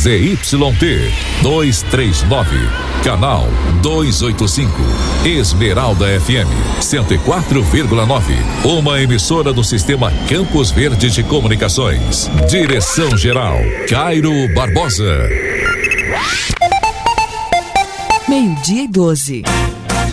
ZYT 239, canal 285, Esmeralda FM 104,9, uma emissora do Sistema Campos Verdes de Comunicações. Direção-geral, Cairo Barbosa. 12:12.